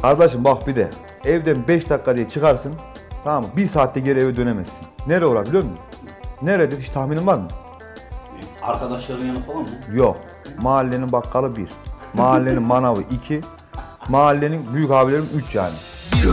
Kardeşim bak bir de evden 5 dakika diye çıkarsın. Tamam mı? 1 saatte geri eve dönemezsin. Nereye uğrar biliyor musun? Nerededir hiç tahminin var mı? Arkadaşların yanı falan mı? Yok. Mahallenin bakkalı 1. Mahallenin manavı 2. Mahallenin büyük abilerim 3 yani.